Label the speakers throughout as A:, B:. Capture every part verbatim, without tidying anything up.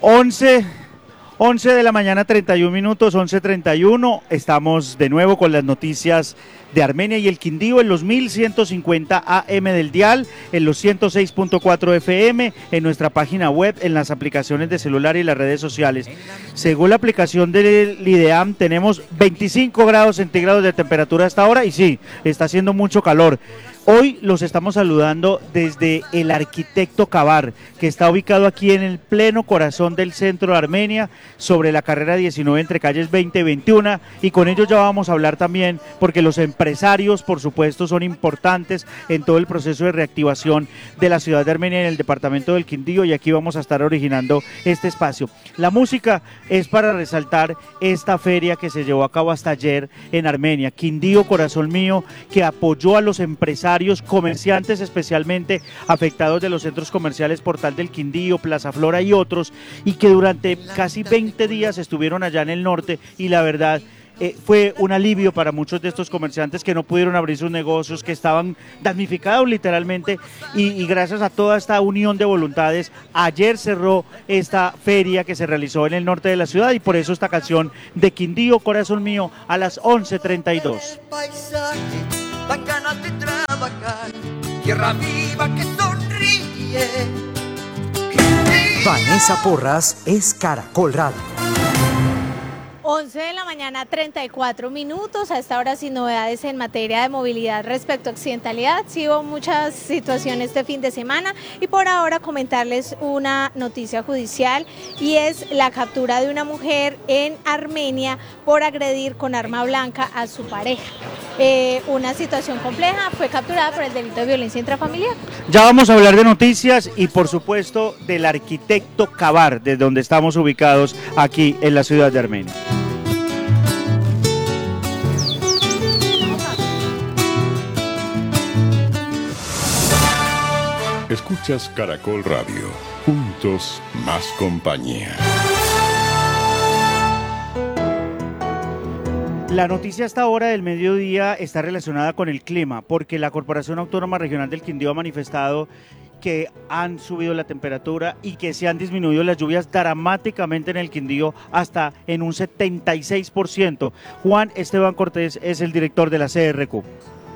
A: once, once de la mañana, treinta y un minutos, once treinta y uno. Estamos de nuevo con las noticias de Armenia y el Quindío en los mil ciento cincuenta A M del dial, en los ciento seis punto cuatro F M, en nuestra página web, en las aplicaciones de celular y las redes sociales. Según la aplicación del IDEAM, tenemos veinticinco grados centígrados de temperatura hasta ahora y sí, está haciendo mucho calor. Hoy los estamos saludando desde el Arquitecto Cabar, que está ubicado aquí en el pleno corazón del centro de Armenia, sobre la carrera diecinueve entre calles veinte y veintiuno, y con ellos ya vamos a hablar también, porque los empresarios, por supuesto, son importantes en todo el proceso de reactivación de la ciudad de Armenia en el departamento del Quindío, y aquí vamos a estar originando este espacio. La música es para resaltar esta feria que se llevó a cabo hasta ayer en Armenia, Quindío Corazón Mío, que apoyó a los empresarios, comerciantes especialmente afectados de los centros comerciales Portal del Quindío, Plaza Flora y otros, y que durante casi veinte días estuvieron allá en el norte, y la verdad eh, fue un alivio para muchos de estos comerciantes que no pudieron abrir sus negocios, que estaban damnificados literalmente, y, y gracias a toda esta unión de voluntades, ayer cerró esta feria que se realizó en el norte de la ciudad, y por eso esta canción de Quindío Corazón Mío a las once treinta y dos.
B: Dan ganas de trabajar, tierra viva que sonríe.
C: Vanessa Porras es Caracol Radio.
D: once de la mañana, treinta y cuatro minutos, a esta hora sin novedades en materia de movilidad respecto a accidentalidad. Sí hubo muchas situaciones este fin de semana y por ahora comentarles una noticia judicial, y es la captura de una mujer en Armenia por agredir con arma blanca a su pareja. Eh, una situación compleja, fue capturada por el delito de violencia intrafamiliar.
A: Ya vamos a hablar de noticias y por supuesto del Arquitecto Cabar, desde donde estamos ubicados aquí en la ciudad de Armenia.
E: Escuchas Caracol Radio, juntos más compañía.
A: La noticia hasta ahora del mediodía está relacionada con el clima, porque la Corporación Autónoma Regional del Quindío ha manifestado que han subido la temperatura y que se han disminuido las lluvias dramáticamente en el Quindío hasta en un setenta y seis por ciento. Juan Esteban Cortés es el director de la C R Q.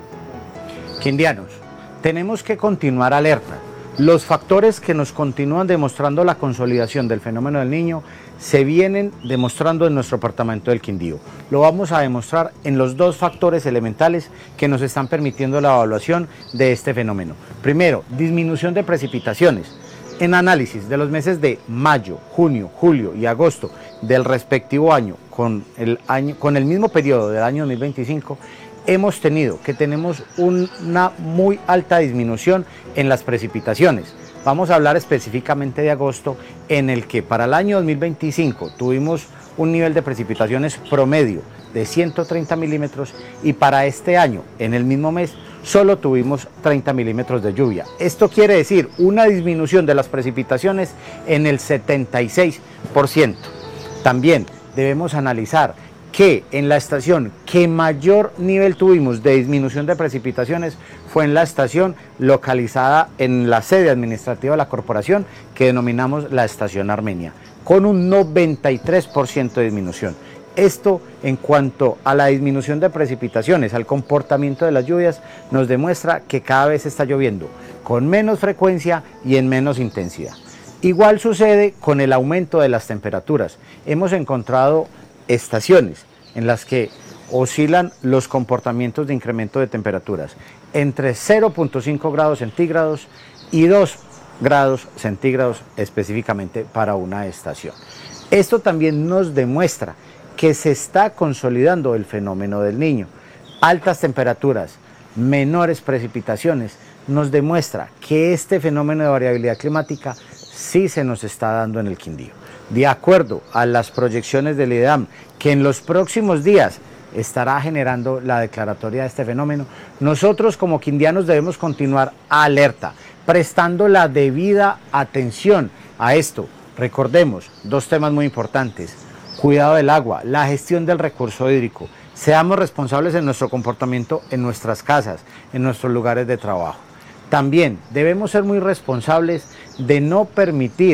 F: Quindianos, tenemos que continuar alerta. Los factores que nos continúan demostrando la consolidación del fenómeno del Niño se vienen demostrando en nuestro departamento del Quindío. Lo vamos a demostrar en los dos factores elementales que nos están permitiendo la evaluación de este fenómeno. Primero, disminución de precipitaciones. En análisis de los meses de mayo, junio, julio y agosto del respectivo año con el, año, con el mismo periodo del año dos mil veinticinco, hemos tenido que tenemos una muy alta disminución en las precipitaciones. Vamos a hablar específicamente de agosto, en el que para el año dos mil veinticinco tuvimos un nivel de precipitaciones promedio de ciento treinta milímetros, y para este año, en el mismo mes, solo tuvimos treinta milímetros de lluvia. Esto quiere decir una disminución de las precipitaciones en el setenta y seis por ciento. También debemos analizar que en la estación que mayor nivel tuvimos de disminución de precipitaciones fue en la estación localizada en la sede administrativa de la corporación, que denominamos la estación Armenia, con un noventa y tres por ciento de disminución. Esto, en cuanto a la disminución de precipitaciones, al comportamiento de las lluvias, nos demuestra que cada vez está lloviendo con menos frecuencia y en menos intensidad. Igual sucede con el aumento de las temperaturas. Hemos encontrado estaciones en las que oscilan los comportamientos de incremento de temperaturas entre cero punto cinco grados centígrados y dos grados centígrados específicamente para una estación. Esto también nos demuestra que se está consolidando el fenómeno del Niño. Altas temperaturas, menores precipitaciones, nos demuestra que este fenómeno de variabilidad climática sí se nos está dando en el Quindío. De acuerdo a las proyecciones del IDEAM, que en los próximos días estará generando la declaratoria de este fenómeno, nosotros como quindianos debemos continuar alerta, prestando la debida atención a esto. Recordemos dos temas muy importantes: cuidado del agua, la gestión del recurso hídrico. Seamos responsables en nuestro comportamiento en nuestras casas, en nuestros lugares de trabajo. También debemos ser muy responsables de no permitir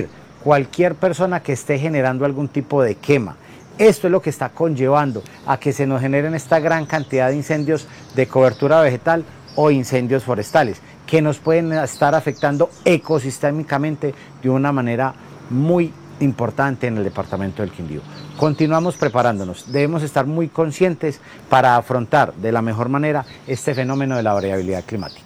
F: cualquier persona que esté generando algún tipo de quema. Esto es lo que está conllevando a que se nos generen esta gran cantidad de incendios de cobertura vegetal o incendios forestales, que nos pueden estar afectando ecosistémicamente de una manera muy importante en el departamento del Quindío. Continuamos preparándonos, debemos estar muy conscientes para afrontar de la mejor manera este fenómeno de la variabilidad climática.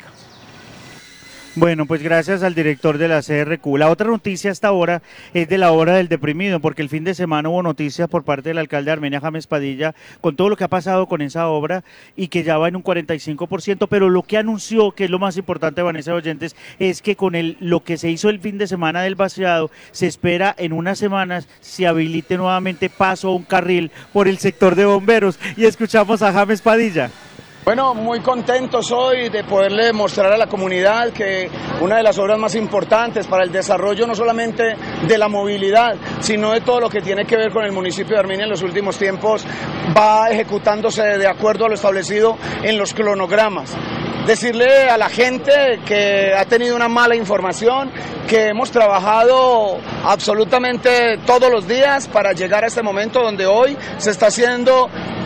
A: Bueno, pues gracias al director de la C R Q. La otra noticia hasta ahora es de la hora del deprimido, porque el fin de semana hubo noticias por parte del alcalde de Armenia, James Padilla, con todo lo que ha pasado con esa obra y que ya va en un cuarenta y cinco por ciento, pero lo que anunció, que es lo más importante, Vanessa Oyentes, es que con el, lo que se hizo el fin de semana del vaciado, se espera en unas semanas se habilite nuevamente paso a un carril por el sector de bomberos. Y escuchamos a James Padilla.
G: Bueno, muy contentos hoy de poderle mostrar a la comunidad que una de las obras más importantes para el desarrollo no solamente de la movilidad, sino de todo lo que tiene que ver con el municipio de Armenia en los últimos tiempos va ejecutándose de acuerdo a lo establecido en los cronogramas. Decirle a la gente que ha tenido una mala información, que hemos trabajado absolutamente todos los días para llegar a este momento donde hoy se está haciendo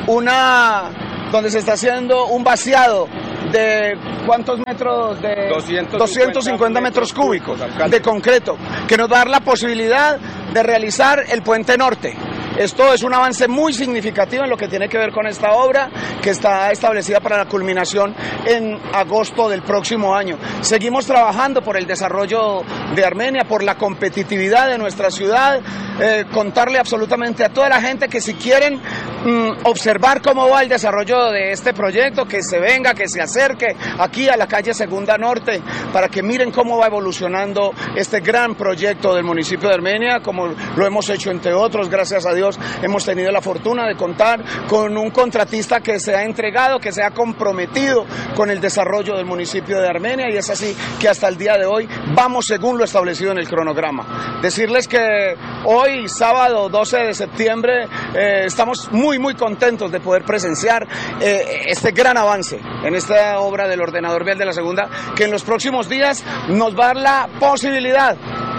G: una... donde se está haciendo un vaciado de ¿cuántos metros? De doscientos cincuenta metros cúbicos de concreto, que nos va a dar la posibilidad de realizar el puente norte. Esto es un avance muy significativo en lo que tiene que ver con esta obra, que está establecida para la culminación en agosto del próximo año. Seguimos trabajando por el desarrollo de Armenia, por la competitividad de nuestra ciudad, eh, contarle absolutamente a toda la gente que si quieren mm, observar cómo va el desarrollo de este proyecto, que se venga, que se acerque aquí a la calle Segunda Norte, para que miren cómo va evolucionando este gran proyecto del municipio de Armenia, como lo hemos hecho entre otros, gracias a Dios. Hemos tenido la fortuna de contar con un contratista que se ha entregado, que se ha comprometido con el desarrollo del municipio de Armenia, y es así que hasta el día de hoy vamos según lo establecido en el cronograma. Decirles que hoy, sábado doce de septiembre, eh, estamos muy muy contentos de poder presenciar eh, este gran avance en esta obra del ordenador vial de la segunda, que en los próximos días nos va a dar la posibilidad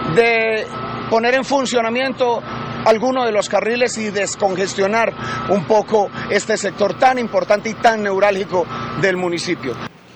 G: de poner en funcionamiento alguno de los carriles y descongestionar un poco este sector tan importante y tan neurálgico del municipio.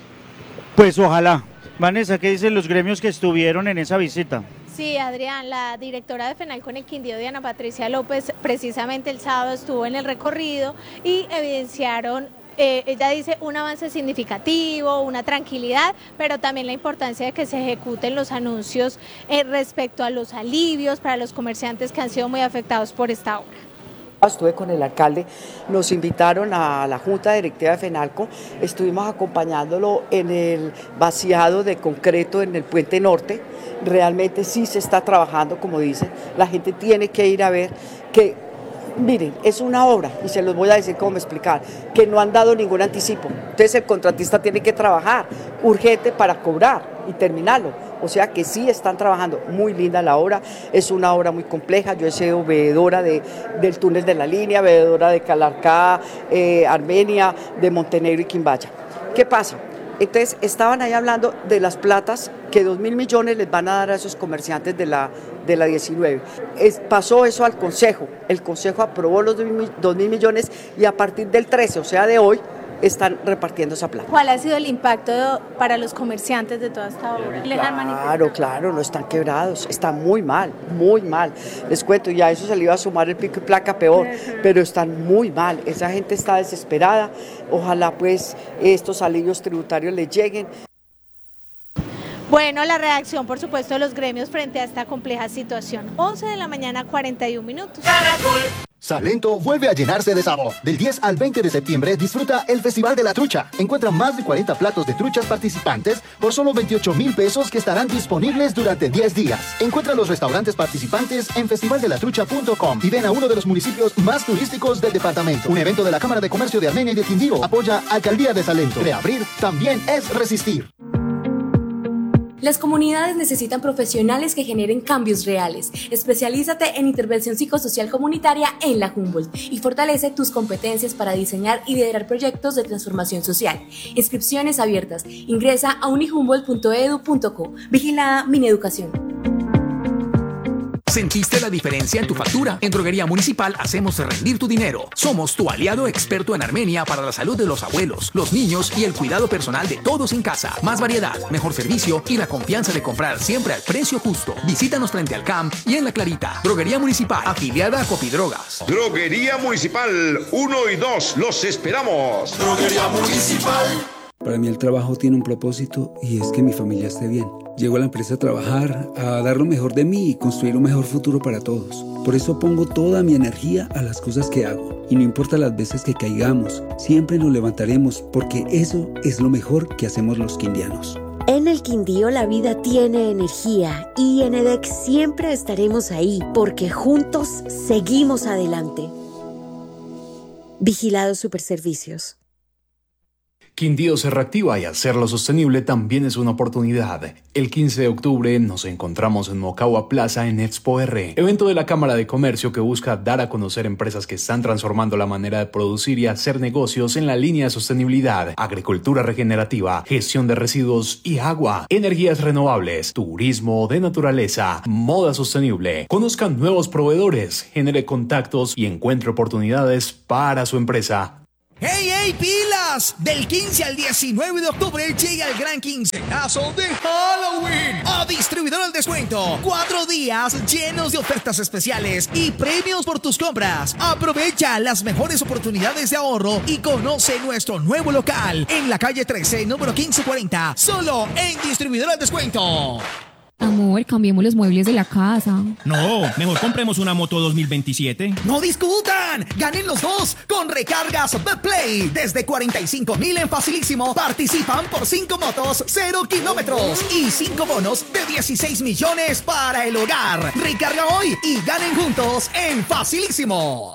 A: Pues ojalá. Vanessa, ¿qué dicen los gremios que estuvieron en esa visita?
D: Sí, Adrián, la directora de FENALCO en el Quindío, Diana Patricia López, precisamente el sábado estuvo en el recorrido y evidenciaron, eh, ella dice, un avance significativo, una tranquilidad, pero también la importancia de que se ejecuten los anuncios eh, respecto a los alivios para los comerciantes que han sido muy afectados por esta obra.
H: Estuve con el alcalde, nos invitaron a la Junta Directiva de FENALCO, estuvimos acompañándolo en el vaciado de concreto en el Puente Norte. Realmente sí se está trabajando, como dicen, la gente tiene que ir a ver que, miren, es una obra, y se los voy a decir cómo explicar, que no han dado ningún anticipo, entonces el contratista tiene que trabajar urgente para cobrar y terminarlo, o sea que sí están trabajando, muy linda la obra, es una obra muy compleja, yo he sido veedora de, del túnel de la línea, veedora de Calarcá, eh, Armenia, de Montenegro y Quimbaya. ¿Qué pasa? Entonces estaban ahí hablando de las platas que dos mil millones les van a dar a esos comerciantes de la, de la diecinueve. Es, pasó eso al Consejo, el Consejo aprobó los dos mil millones y a partir del trece, o sea de hoy, están repartiendo esa plata.
D: ¿Cuál ha sido el impacto para los comerciantes de toda esta obra?
H: Claro, claro, no están quebrados, están muy mal, muy mal. Les cuento, ya eso se le iba a sumar el pico y placa peor, pero están muy mal, esa gente está desesperada, ojalá pues estos alivios tributarios les lleguen.
D: Bueno, la reacción, por supuesto, de los gremios frente a esta compleja situación. once de la mañana, cuarenta y un minutos.
I: Salento vuelve a llenarse de sabor. Del diez al veinte de septiembre disfruta el Festival de la Trucha. Encuentra más de cuarenta platos de truchas participantes por solo veintiocho mil pesos que estarán disponibles durante diez días. Encuentra los restaurantes participantes en festival de la trucha punto com y ven a uno de los municipios más turísticos del departamento. Un evento de la Cámara de Comercio de Armenia y de Quindío. Apoya Alcaldía de Salento. Reabrir también es resistir.
J: Las comunidades necesitan profesionales que generen cambios reales. Especialízate en intervención psicosocial comunitaria en la Humboldt y fortalece tus competencias para diseñar y liderar proyectos de transformación social. Inscripciones abiertas. Ingresa a unihumboldt punto edu punto co. Vigilada Mineducación.
K: ¿Sentiste la diferencia en tu factura? En Droguería Municipal hacemos rendir tu dinero. Somos tu aliado experto en Armenia para la salud de los abuelos, los niños y el cuidado personal de todos en casa. Más variedad, mejor servicio y la confianza de comprar siempre al precio justo. Visítanos frente al C A M y en La Clarita. Droguería Municipal, afiliada a Copidrogas.
L: Droguería Municipal uno y dos, los esperamos. Droguería Municipal.
M: Para mí el trabajo tiene un propósito y es que mi familia esté bien. Llego a la empresa a trabajar, a dar lo mejor de mí y construir un mejor futuro para todos. Por eso pongo toda mi energía a las cosas que hago. Y no importa las veces que caigamos, siempre nos levantaremos porque eso es lo mejor que hacemos los quindianos.
N: En el Quindío la vida tiene energía y en EDEC siempre estaremos ahí porque juntos seguimos adelante. Vigilados Superservicios.
O: Quindío se reactiva y hacerlo sostenible también es una oportunidad. El quince de octubre nos encontramos en Mocagua Plaza en Expo R, evento de la Cámara de Comercio que busca dar a conocer empresas que están transformando la manera de producir y hacer negocios en la línea de sostenibilidad, agricultura regenerativa, gestión de residuos y agua, energías renovables, turismo de naturaleza, moda sostenible. Conozcan nuevos proveedores, genere contactos y encuentre oportunidades para su empresa.
P: ¡Hey, hey, pilas! Del quince al diecinueve de octubre llega el gran quincenazo de Halloween a Distribuidor al Descuento. Cuatro días llenos de ofertas especiales y premios por tus compras. Aprovecha las mejores oportunidades de ahorro y conoce nuestro nuevo local en la calle trece, número quince cuarenta, solo en Distribuidor al Descuento.
Q: Amor, cambiemos los muebles de la casa.
R: No, mejor compremos una moto dos mil veintisiete.
P: ¡No discutan! ¡Ganen los dos con recargas Betplay! Desde cuarenta y cinco mil en Facilísimo participan por cinco motos, cero kilómetros y cinco bonos de dieciséis millones para el hogar. Recarga hoy y ganen juntos en Facilísimo.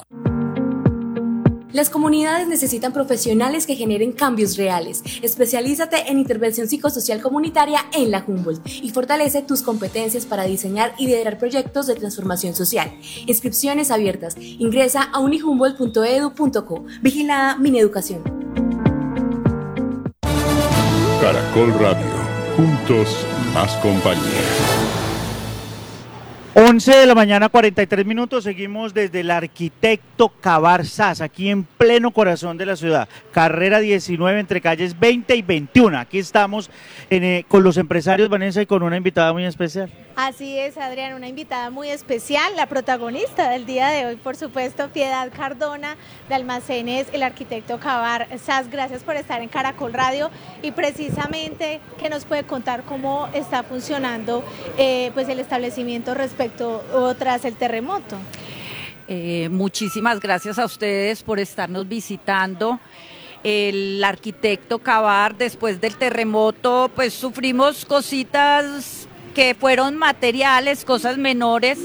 J: Las comunidades necesitan profesionales que generen cambios reales. Especialízate en intervención psicosocial comunitaria en la Humboldt y fortalece tus competencias para diseñar y liderar proyectos de transformación social. Inscripciones abiertas. Ingresa a unihumboldt punto edu punto co. Vigilada Mineducación.
E: Caracol Radio. Juntos, más compañía.
A: once de la mañana, cuarenta y tres minutos, seguimos desde el Arquitecto Cavar Sas, aquí en pleno corazón de la ciudad, carrera diecinueve entre calles veinte y veintiuno. Aquí estamos en, eh, con los empresarios, Vanessa, y con una invitada muy especial.
D: Así es, Adrián, una invitada muy especial, la protagonista del día de hoy, por supuesto, Piedad Cardona, de Almacenes El Arquitecto Cavar Sas. Gracias por estar en Caracol Radio y precisamente, ¿qué nos puede contar cómo está funcionando eh, pues el establecimiento respecto o tras el terremoto?
S: Eh, muchísimas gracias a ustedes por estarnos visitando. El Arquitecto Cavar, después del terremoto, pues sufrimos cositas que fueron materiales, cosas menores.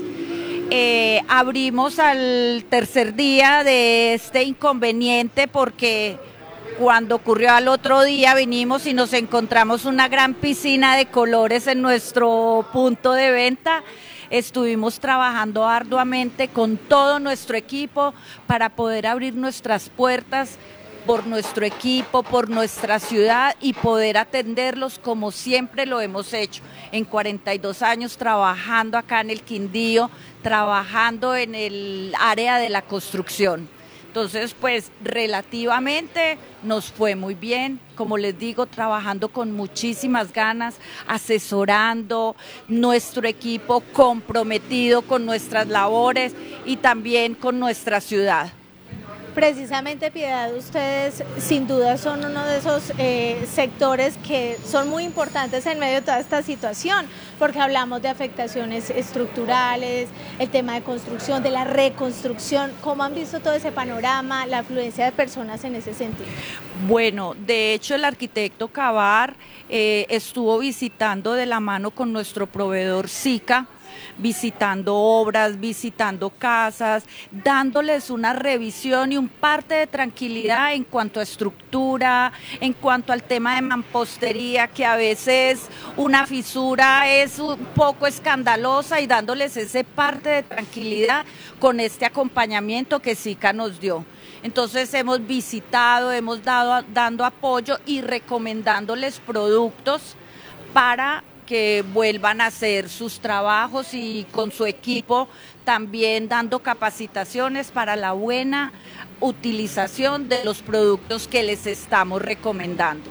S: Eh, abrimos al tercer día de este inconveniente porque cuando ocurrió al otro día vinimos y nos encontramos una gran piscina de colores en nuestro punto de venta. Estuvimos trabajando arduamente con todo nuestro equipo para poder abrir nuestras puertas por nuestro equipo, por nuestra ciudad y poder atenderlos como siempre lo hemos hecho. En cuarenta y dos años trabajando acá en el Quindío, trabajando en el área de la construcción. Entonces, pues relativamente nos fue muy bien, como les digo, trabajando con muchísimas ganas, asesorando, nuestro equipo comprometido con nuestras labores y también con nuestra ciudad.
D: Precisamente, Piedad, ustedes sin duda son uno de esos eh, sectores que son muy importantes en medio de toda esta situación, porque hablamos de afectaciones estructurales, el tema de construcción, de la reconstrucción. ¿Cómo han visto todo ese panorama, la afluencia de personas en ese sentido?
S: Bueno, de hecho el Arquitecto Cavar eh, estuvo visitando de la mano con nuestro proveedor SICA, visitando obras, visitando casas, dándoles una revisión y un parte de tranquilidad en cuanto a estructura, en cuanto al tema de mampostería, que a veces una fisura es un poco escandalosa, y dándoles ese parte de tranquilidad con este acompañamiento que SICA nos dio. Entonces hemos visitado, hemos dado dando apoyo y recomendándoles productos para que vuelvan a hacer sus trabajos y con su equipo también dando capacitaciones para la buena utilización de los productos que les estamos recomendando.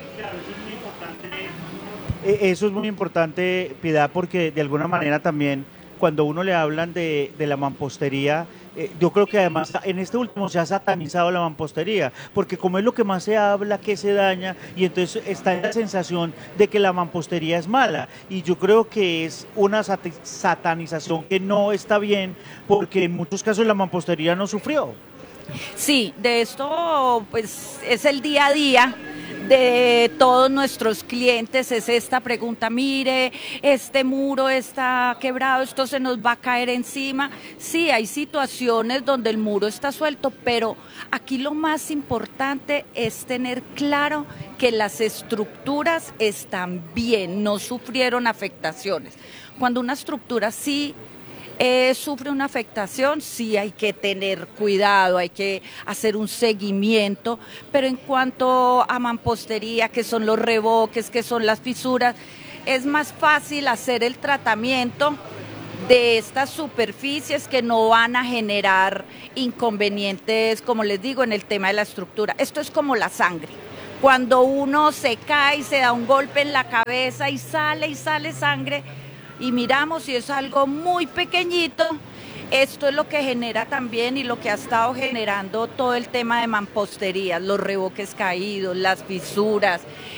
A: Eso es muy importante, Piedad, porque de alguna manera también cuando uno le hablan de, de la mampostería, eh, yo creo que además en este último se ha satanizado la mampostería, porque como es lo que más se habla, que se daña, y entonces está la sensación de que la mampostería es mala, y yo creo que es una sat satanización que no está bien, porque en muchos casos la mampostería no sufrió.
S: Sí, de esto pues es el día a día de todos nuestros clientes, es esta pregunta, mire, este muro está quebrado, esto se nos va a caer encima. Sí, hay situaciones donde el muro está suelto, pero aquí lo más importante es tener claro que las estructuras están bien, no sufrieron afectaciones. Cuando una estructura sí Eh, sufre una afectación, sí hay que tener cuidado, hay que hacer un seguimiento, pero en cuanto a mampostería, que son los revoques, que son las fisuras, es más fácil hacer el tratamiento de estas superficies que no van a generar inconvenientes, como les digo, en el tema de la estructura. Esto es como la sangre. Cuando uno se cae y se da un golpe en la cabeza y sale y sale sangre, y miramos si es algo muy pequeñito, esto es lo que genera también y lo que ha estado generando todo el tema de mampostería, los revoques caídos, las fisuras,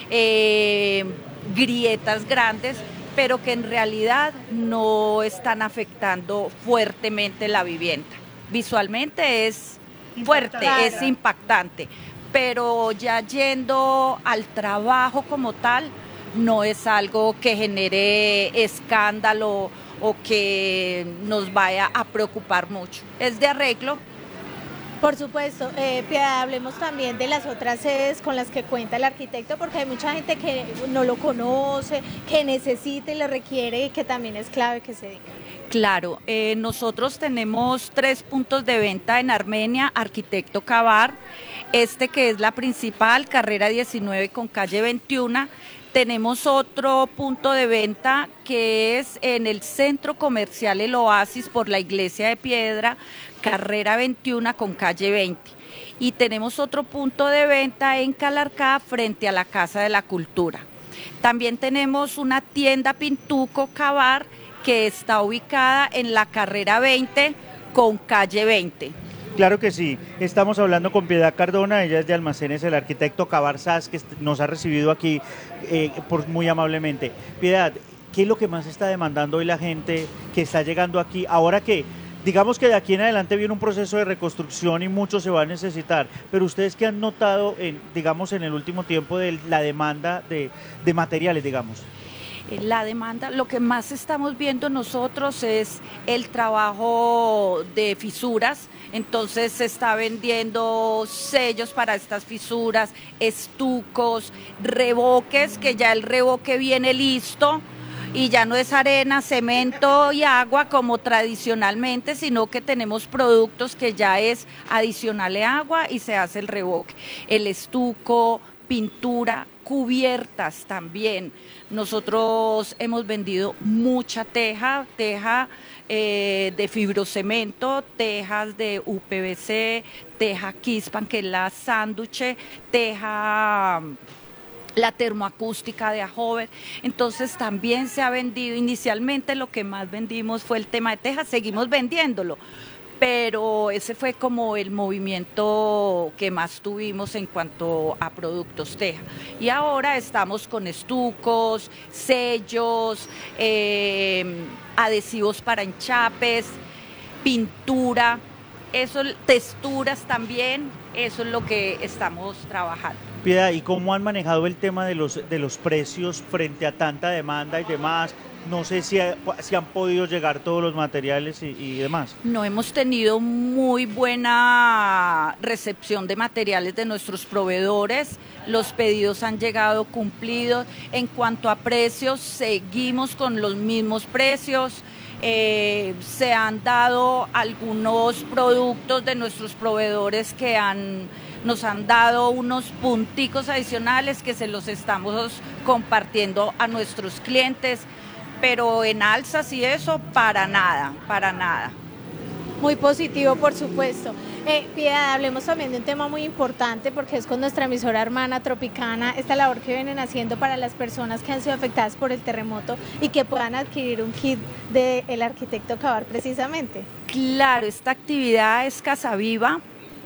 S: eh, grietas grandes, pero que en realidad no están afectando fuertemente la vivienda. Visualmente es fuerte, es impactante, pero ya yendo al trabajo como tal, no es algo que genere escándalo o que nos vaya a preocupar mucho. Es de arreglo.
D: Por supuesto, eh, Piedad, hablemos también de las otras sedes con las que cuenta el arquitecto, porque hay mucha gente que no lo conoce, que necesita y le requiere y que también es clave que se diga.
S: Claro, eh, nosotros tenemos tres puntos de venta en Armenia, Arquitecto Cavar, este que es la principal, carrera diecinueve con calle veintiuno. Tenemos otro punto de venta que es en el Centro Comercial El Oasis por la Iglesia de Piedra, carrera veintiuno con calle veinte. Y tenemos otro punto de venta en Calarcá frente a la Casa de la Cultura. También tenemos una tienda Pintuco Cavar que está ubicada en la carrera veinte con calle veinte.
A: Claro que sí, estamos hablando con Piedad Cardona, ella es de Almacenes El Arquitecto Cavar S A S, que nos ha recibido aquí eh, por, muy amablemente. Piedad, ¿qué es lo que más está demandando hoy la gente que está llegando aquí? Ahora que, digamos que de aquí en adelante viene un proceso de reconstrucción y mucho se va a necesitar, pero ustedes ¿qué han notado, en, digamos, en el último tiempo de la demanda de, de materiales, digamos?
S: La demanda, lo que más estamos viendo nosotros es el trabajo de fisuras, entonces se está vendiendo sellos para estas fisuras, estucos, revoques, que ya el revoque viene listo y ya no es arena, cemento y agua como tradicionalmente, sino que tenemos productos que ya es adicional a agua y se hace el revoque, el estuco, pintura, cubiertas también. Nosotros hemos vendido mucha teja, teja eh, de fibrocemento, tejas de U P V C, teja Kispan, que es la sándwich, teja la termoacústica de Ahover. Entonces también se ha vendido, inicialmente lo que más vendimos fue el tema de teja, seguimos vendiéndolo, pero ese fue como el movimiento que más tuvimos en cuanto a productos teja. Y ahora estamos con estucos, sellos, eh, adhesivos para enchapes, pintura, eso, texturas también, eso es lo que estamos trabajando.
A: Piedad, ¿y cómo han manejado el tema de los, de los precios frente a tanta demanda y demás? No sé si, ha, si han podido llegar todos los materiales y, y demás.
S: No, hemos tenido muy buena recepción de materiales de nuestros proveedores. Los pedidos han llegado cumplidos. En cuanto a precios, seguimos con los mismos precios. Eh, se han dado algunos productos de nuestros proveedores que han, nos han dado unos punticos adicionales que se los estamos compartiendo a nuestros clientes, pero en alzas y eso, para nada, para nada.
D: Muy positivo, por supuesto. Eh, Piedad, hablemos también de un tema muy importante porque es con nuestra emisora hermana Tropicana, esta labor que vienen haciendo para las personas que han sido afectadas por el terremoto y que puedan adquirir un kit del arquitecto Cavar precisamente.
S: Claro, esta actividad es Casa Viva,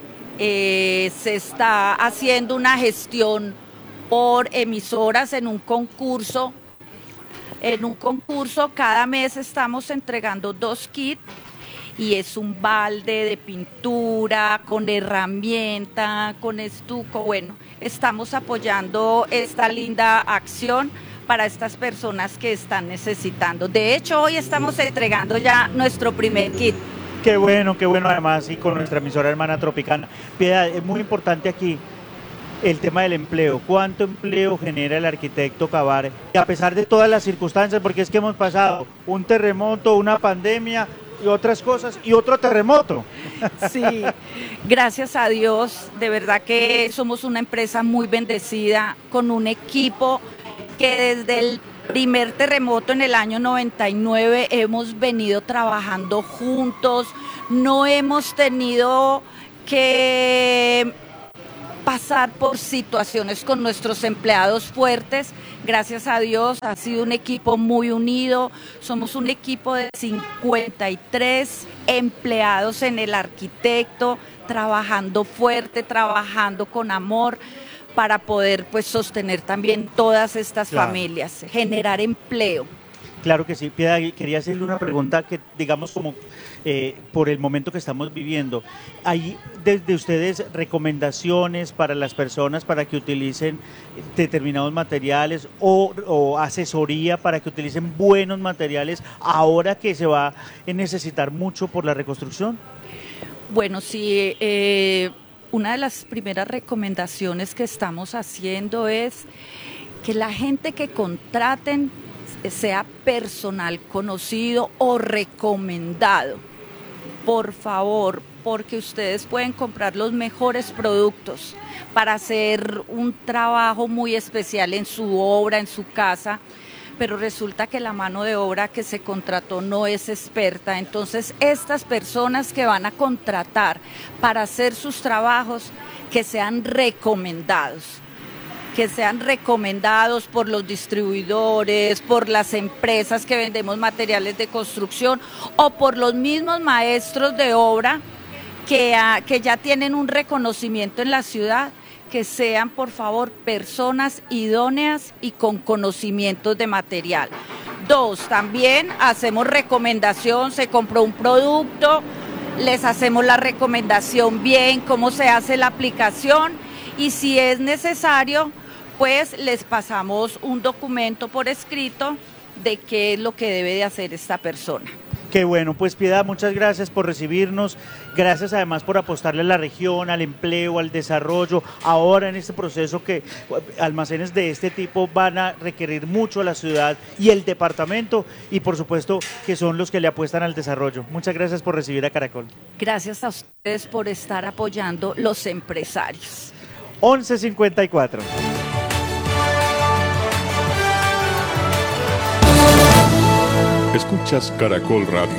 S: eh, se está haciendo una gestión por emisoras en un concurso. En un concurso cada mes estamos entregando dos kits y es un balde de pintura, con herramienta, con estuco. Bueno, estamos apoyando esta linda acción para estas personas que están necesitando. De hecho, hoy estamos entregando ya nuestro primer kit.
A: Qué bueno, qué bueno además, y con nuestra emisora hermana Tropicana. Piedad, es muy importante aquí el tema del empleo. ¿Cuánto empleo genera el arquitecto Cavar? Y a pesar de todas las circunstancias, porque es que hemos pasado un terremoto, una pandemia y otras cosas, y otro terremoto.
S: Sí, gracias a Dios, de verdad que somos una empresa muy bendecida, con un equipo que desde el primer terremoto en el año noventa y nueve hemos venido trabajando juntos, no hemos tenido que pasar por situaciones con nuestros empleados fuertes. Gracias a Dios ha sido un equipo muy unido, somos un equipo de cincuenta y tres empleados en el arquitecto, trabajando fuerte, trabajando con amor para poder pues sostener también todas estas
A: Claro.
S: familias, generar empleo.
A: Claro que sí, Piedad, quería hacerle una pregunta que, digamos, como eh, por el momento que estamos viviendo, ¿hay desde ustedes recomendaciones para las personas para que utilicen determinados materiales o, o asesoría para que utilicen buenos materiales ahora que se va a necesitar mucho por la reconstrucción?
S: Bueno, sí, eh, una de las primeras recomendaciones que estamos haciendo es que la gente que contraten sea personal conocido o recomendado, por favor, porque ustedes pueden comprar los mejores productos para hacer un trabajo muy especial en su obra, en su casa, pero resulta que la mano de obra que se contrató no es experta. Entonces, estas personas que van a contratar para hacer sus trabajos, que sean recomendados. que sean recomendados por los distribuidores, por las empresas que vendemos materiales de construcción o por los mismos maestros de obra que, a, que ya tienen un reconocimiento en la ciudad, que sean por favor personas idóneas y con conocimientos de material. Dos, también hacemos recomendación, se compró un producto, les hacemos la recomendación bien, cómo se hace la aplicación y si es necesario, pues les pasamos un documento por escrito de qué es lo que debe de hacer esta persona.
A: Qué bueno, pues Piedad, muchas gracias por recibirnos, gracias además por apostarle a la región, al empleo, al desarrollo, ahora en este proceso que almacenes de este tipo van a requerir mucho a la ciudad y el departamento y por supuesto que son los que le apuestan al desarrollo. Muchas gracias por recibir a Caracol.
S: Gracias a ustedes por estar apoyando los empresarios.
A: once cincuenta y cuatro.
E: Escuchas Caracol Radio.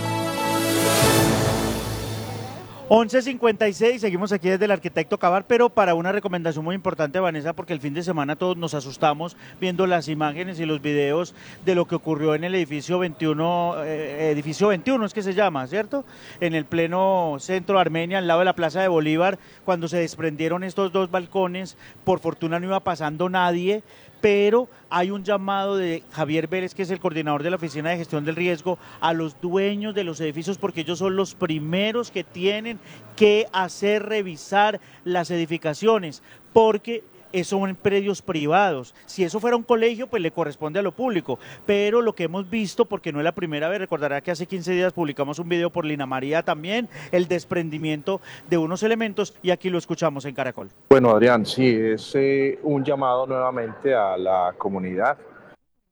A: once cincuenta y seis, seguimos aquí desde el arquitecto Cavar, pero para una recomendación muy importante, Vanessa, porque el fin de semana todos nos asustamos viendo las imágenes y los videos de lo que ocurrió en el edificio veintiuno, eh, edificio veintiuno es que se llama, ¿cierto? En el pleno centro de Armenia, al lado de la Plaza de Bolívar, cuando se desprendieron estos dos balcones, por fortuna no iba pasando nadie, pero hay un llamado de Javier Vélez, que es el coordinador de la Oficina de Gestión del Riesgo, a los dueños de los edificios, porque ellos son los primeros que tienen que hacer revisar las edificaciones, porque son predios privados. Si eso fuera un colegio, pues le corresponde a lo público, pero lo que hemos visto, porque no es la primera vez, recordará que hace quince días publicamos un video por Lina María también, el desprendimiento de unos elementos, y aquí lo escuchamos en Caracol.
T: Bueno, Adrián, sí, es eh, un llamado nuevamente a la comunidad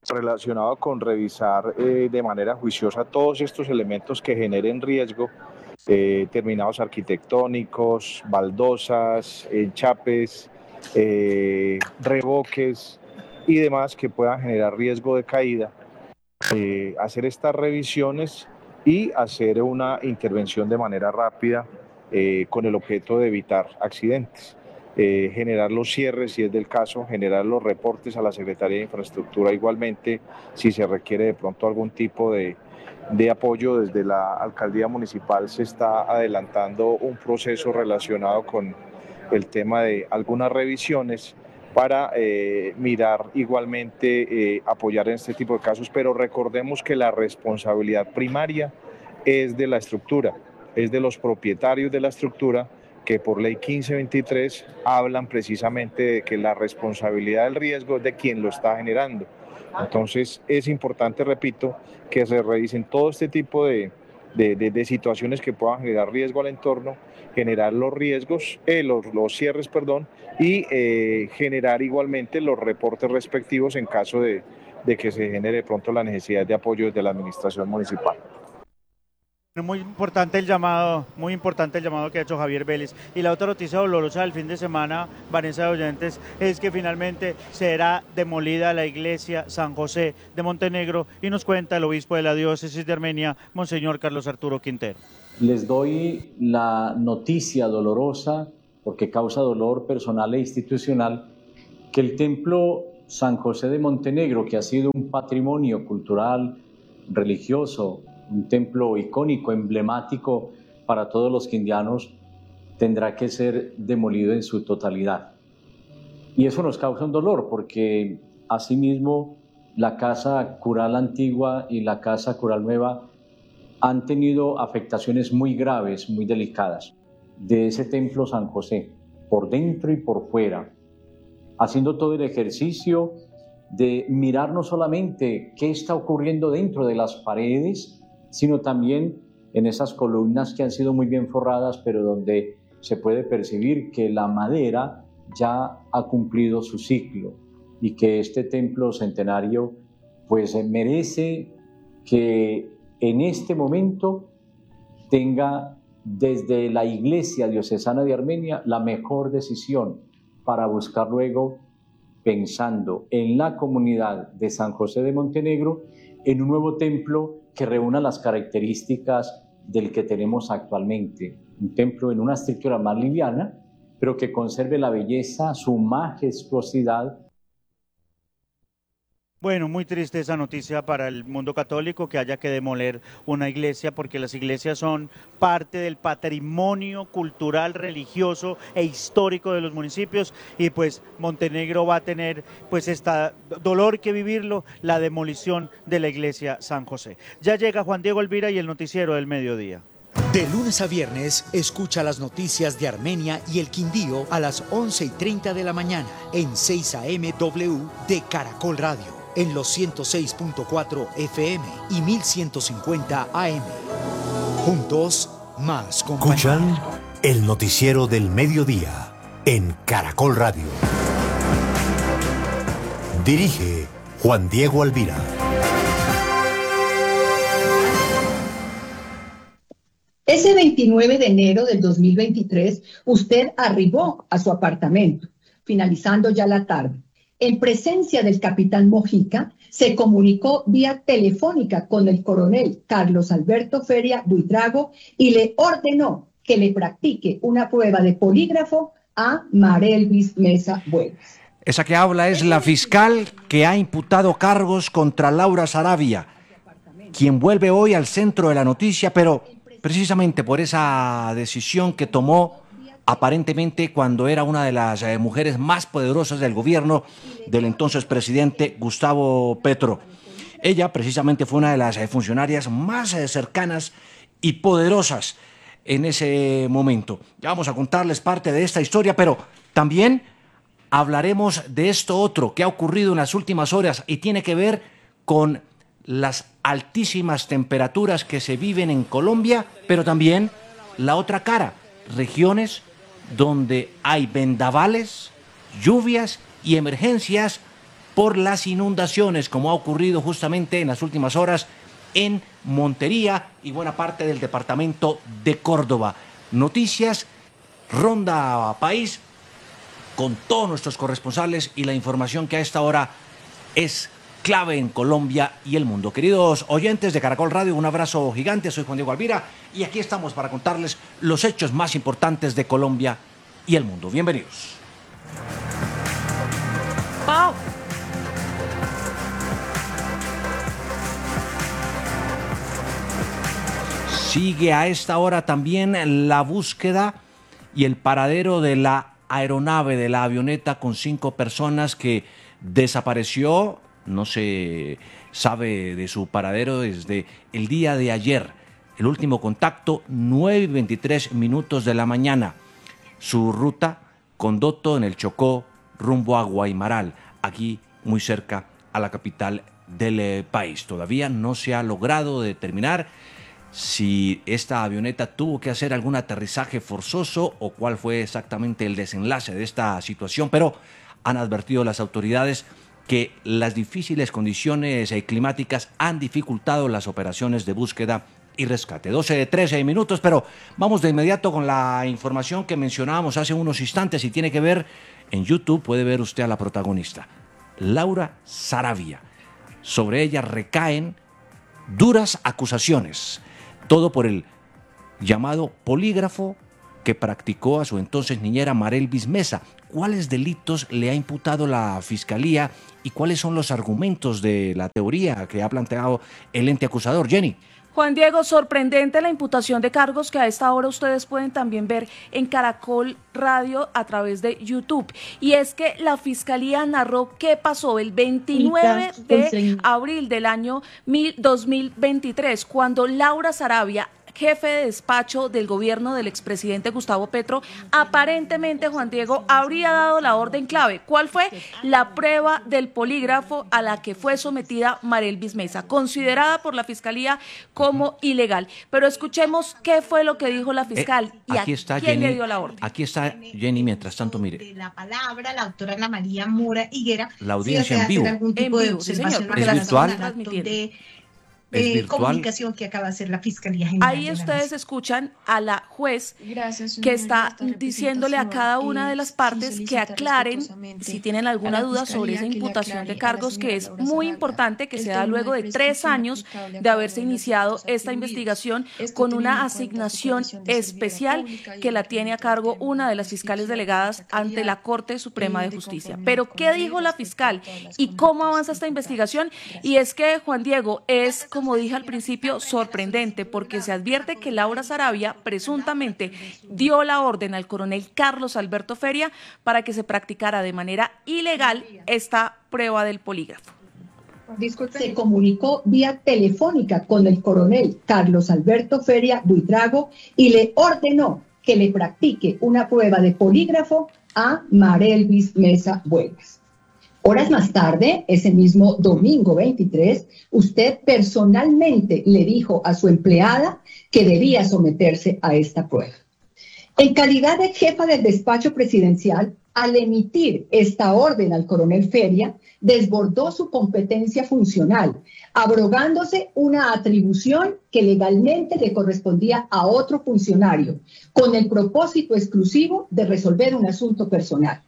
T: relacionado con revisar eh, de manera juiciosa todos estos elementos que generen riesgo, eh, terminados arquitectónicos, baldosas, enchapes, eh, revoques y demás que puedan generar riesgo de caída, eh, hacer estas revisiones y hacer una intervención de manera rápida eh, con el objeto de evitar accidentes. Eh, generar los cierres, si es del caso, generar los reportes a la Secretaría de Infraestructura igualmente, si se requiere de pronto algún tipo de, de apoyo desde la Alcaldía Municipal, se está adelantando un proceso relacionado con el tema de algunas revisiones para eh, mirar igualmente, eh, apoyar en este tipo de casos, pero recordemos que la responsabilidad primaria es de la estructura, es de los propietarios de la estructura, que por ley quince veintitrés hablan precisamente de que la responsabilidad del riesgo es de quien lo está generando. Entonces es importante, repito, que se revisen todo este tipo de, de, de, de situaciones que puedan generar riesgo al entorno, generar los riesgos, eh, los, los cierres, perdón, y eh, generar igualmente los reportes respectivos en caso de, de que se genere de pronto la necesidad de apoyo desde la administración municipal.
A: Muy importante el llamado, muy importante el llamado que ha hecho Javier Vélez. Y la otra noticia dolorosa del fin de semana, Vanessa de Oyentes, es que finalmente será demolida la iglesia San José de Montenegro, y nos cuenta el obispo de la diócesis de Armenia, Monseñor Carlos Arturo Quintero.
U: Les doy la noticia dolorosa, porque causa dolor personal e institucional, que el templo San José de Montenegro, que ha sido un patrimonio cultural, religioso, un templo icónico, emblemático para todos los quindianos, tendrá que ser demolido en su totalidad. Y eso nos causa un dolor, porque asimismo la casa cural antigua y la casa cural nueva han tenido afectaciones muy graves, muy delicadas, de ese templo San José, por dentro y por fuera, haciendo todo el ejercicio de mirar no solamente qué está ocurriendo dentro de las paredes, sino también en esas columnas que han sido muy bien forradas, pero donde se puede percibir que la madera ya ha cumplido su ciclo y que este templo centenario pues merece que en este momento tenga desde la Iglesia Diocesana de Armenia la mejor decisión para buscar luego, pensando en la comunidad de San José de Montenegro, en un nuevo templo que reúna las características del que tenemos actualmente. Un templo en una estructura más liviana, pero que conserve la belleza, su majestuosidad.
A: Bueno, muy triste esa noticia para el mundo católico, que haya que demoler una iglesia, porque las iglesias son parte del patrimonio cultural, religioso e histórico de los municipios, y pues Montenegro va a tener pues esta dolor que vivirlo, la demolición de la iglesia San José. Ya llega Juan Diego Elvira y el noticiero del mediodía.
C: De lunes a viernes, escucha las noticias de Armenia y el Quindío a las once y treinta de la mañana en seis A M W de Caracol Radio, en los ciento seis punto cuatro F M y mil ciento cincuenta A M. Juntos, más compañía.
V: Escuchan el noticiero del mediodía en Caracol Radio. Dirige Juan Diego Elvira.
W: Ese veintinueve de enero del dos mil veintitrés, usted arribó a su apartamento, finalizando ya la tarde. En presencia del capitán Mojica, se comunicó vía telefónica con el coronel Carlos Alberto Feria Buitrago y le ordenó que le practique una prueba de polígrafo a Marelvis Mesa Buenas.
X: Esa que habla es la fiscal que ha imputado cargos contra Laura Saravia, quien vuelve hoy al centro de la noticia, pero precisamente por esa decisión que tomó aparentemente cuando era una de las eh, mujeres más poderosas del gobierno del entonces presidente Gustavo Petro. Ella precisamente fue una de las eh, funcionarias más eh, cercanas y poderosas en ese momento. Ya vamos a contarles parte de esta historia, pero también hablaremos de esto otro que ha ocurrido en las últimas horas y tiene que ver con las altísimas temperaturas que se viven en Colombia, pero también la otra cara, regiones donde hay vendavales, lluvias y emergencias por las inundaciones, como ha ocurrido justamente en las últimas horas en Montería y buena parte del departamento de Córdoba. Noticias, Ronda País, con todos nuestros corresponsales y la información que a esta hora es clave en Colombia y el mundo. Queridos oyentes de Caracol Radio, un abrazo gigante. Soy Juan Diego Alvira y aquí estamos para contarles los hechos más importantes de Colombia y el mundo. Bienvenidos.
S: Pau.
X: Sigue a esta hora también la búsqueda y el paradero de la aeronave, de la avioneta con cinco personas que desapareció. No se sabe de su paradero desde el día de ayer. El último contacto, nueve y veintitrés minutos de la mañana. Su ruta, Condoto, en el Chocó, rumbo a Guaymaral, aquí muy cerca a la capital del eh, país. Todavía no se ha logrado determinar si esta avioneta tuvo que hacer algún aterrizaje forzoso o cuál fue exactamente el desenlace de esta situación, pero han advertido las autoridades que las difíciles condiciones climáticas han dificultado las operaciones de búsqueda y rescate. doce de trece minutos, pero vamos de inmediato con la información que mencionábamos hace unos instantes y tiene que ver, en YouTube puede ver usted a la protagonista, Laura Saravia. Sobre ella recaen duras acusaciones, todo por el llamado polígrafo que practicó a su entonces niñera Marelvis Mesa. ¿Cuáles delitos le ha imputado la Fiscalía y cuáles son los argumentos de la teoría que ha planteado el ente acusador? Jenny.
B: Juan Diego, sorprendente la imputación de cargos que a esta hora ustedes pueden también ver en Caracol Radio a través de YouTube. Y es que la Fiscalía narró qué pasó el veintinueve de abril del año dos mil veintitrés, cuando Laura Saravia, jefe de despacho del gobierno del expresidente Gustavo Petro, aparentemente, Juan Diego, habría dado la orden clave. ¿Cuál fue? La prueba del polígrafo a la que fue sometida Marelvis Mesa, considerada por la Fiscalía como ilegal. Pero escuchemos qué fue lo que dijo la fiscal
X: eh,
B: y a
X: está,
B: quién
X: Jenny,
B: le dio la orden.
X: Aquí está Jenny, mientras tanto, mire.
F: De la palabra, la doctora Ana María Mora Higuera.
X: La audiencia en vivo.
F: Algún tipo
B: en
F: de
B: vivo, sí, señor.
X: ¿Es virtual?
F: De,
X: ¿Es
F: Eh, comunicación que acaba de hacer la Fiscalía General.
B: Ahí
F: de la
B: ustedes
F: Nación.
B: escuchan a la juez
F: Gracias,
B: que está diciéndole a cada una de las partes que aclaren si tienen alguna duda sobre esa imputación de cargos, que es muy importante, que se da luego de tres años de haberse iniciado esta investigación con una asignación especial que la tiene a cargo una de las fiscales delegadas ante la Corte Suprema de Justicia. Pero ¿qué dijo la fiscal y cómo avanza esta investigación? Y es que, Juan Diego, es como dije al principio, sorprendente, porque se advierte que Laura Saravia presuntamente dio la orden al coronel Carlos Alberto Feria para que se practicara de manera ilegal esta prueba del polígrafo.
W: Se comunicó vía telefónica con el coronel Carlos Alberto Feria Buitrago y le ordenó que le practique una prueba de polígrafo a Marelvis Mesa Buegas. Horas más tarde, ese mismo domingo veintitrés, usted personalmente le dijo a su empleada que debía someterse a esta prueba. En calidad de jefa del despacho presidencial, al emitir esta orden al coronel Feria, desbordó su competencia funcional, abrogándose una atribución que legalmente le correspondía a otro funcionario, con el propósito exclusivo de resolver un asunto personal.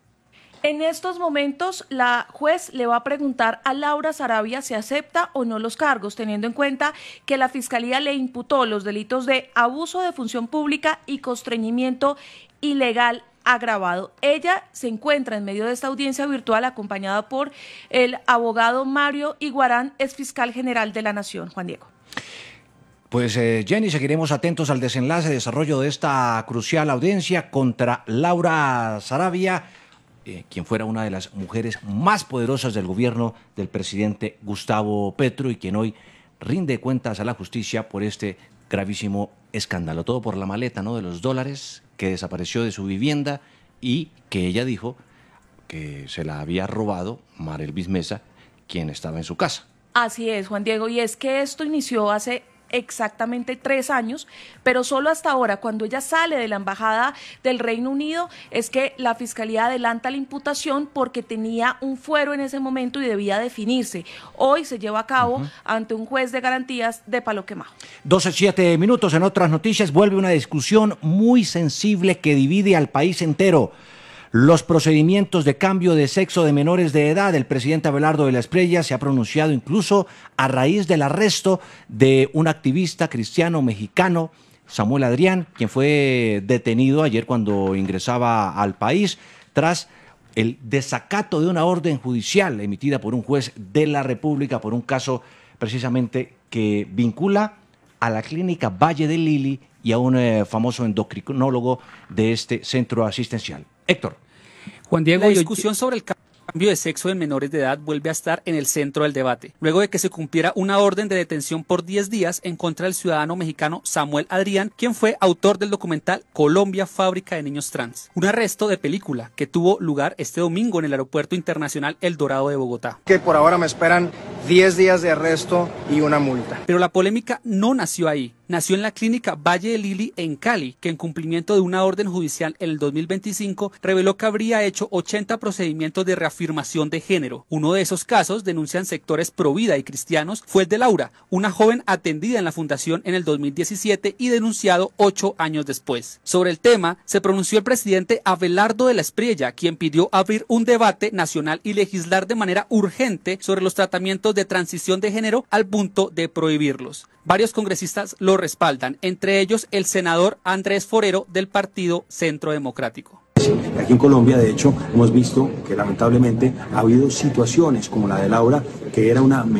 B: En estos momentos, la juez le va a preguntar a Laura Saravia si acepta o no los cargos, teniendo en cuenta que la Fiscalía le imputó los delitos de abuso de función pública y constreñimiento ilegal agravado. Ella se encuentra en medio de esta audiencia virtual acompañada por el abogado Mario Iguarán, ex fiscal general de la Nación. Juan Diego.
X: Pues eh, Jenny, seguiremos atentos al desenlace, desarrollo de esta crucial audiencia contra Laura Saravia, Eh, quien fuera una de las mujeres más poderosas del gobierno del presidente Gustavo Petro y quien hoy rinde cuentas a la justicia por este gravísimo escándalo. Todo por la maleta, ¿no?, de los dólares que desapareció de su vivienda y que ella dijo que se la había robado Marelvis Mesa, quien estaba en su casa.
B: Así es, Juan Diego, y es que esto inició hace exactamente tres años, pero solo hasta ahora, cuando ella sale de la embajada del Reino Unido, es que la Fiscalía adelanta la imputación porque tenía un fuero en ese momento y debía definirse. Hoy se lleva a cabo uh-huh. ante un juez de garantías de Palo Quemado.
X: doce, siete minutos. En otras noticias, vuelve una discusión muy sensible que divide al país entero. Los procedimientos de cambio de sexo de menores de edad. El presidente Abelardo de la Espriella se ha pronunciado incluso a raíz del arresto de un activista cristiano mexicano, Samuel Adrián, quien fue detenido ayer cuando ingresaba al país tras el desacato de una orden judicial emitida por un juez de la República por un caso precisamente que vincula a la clínica Valle de Lili y a un eh, famoso endocrinólogo de este centro asistencial. Héctor.
G: Juan Diego, la discusión sobre el cambio de sexo en menores de edad vuelve a estar en el centro del debate, luego de que se cumpliera una orden de detención por diez días en contra del ciudadano mexicano Samuel Adrián, quien fue autor del documental Colombia, fábrica de niños trans. Un arresto de película que tuvo lugar este domingo en el Aeropuerto Internacional El Dorado de Bogotá.
H: Que por ahora me esperan diez días de arresto y una multa.
G: Pero la polémica no nació ahí. Nació en la clínica Valle de Lili en Cali, que en cumplimiento de una orden judicial en el dos mil veinticinco reveló que habría hecho ochenta procedimientos de reafirmación de género. Uno de esos casos, denuncian sectores provida y cristianos, fue el de Laura, una joven atendida en la fundación en el dos mil diecisiete y denunciado ocho años después. Sobre el tema, se pronunció el presidente Abelardo de la Espriella, quien pidió abrir un debate nacional y legislar de manera urgente sobre los tratamientos de transición de género al punto de prohibirlos. Varios congresistas lo respaldan, entre ellos el senador Andrés Forero del Partido Centro Democrático.
I: Aquí en Colombia, de hecho, hemos visto que lamentablemente ha habido situaciones como la de Laura, que era una